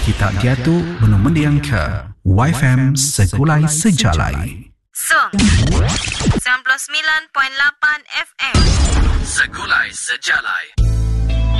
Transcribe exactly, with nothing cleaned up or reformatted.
Kita jatuh belum mendiangka Y F M Segulai Sejalai. Song sembilan puluh sembilan perpuluhan lapan F M Segulai Sejalai.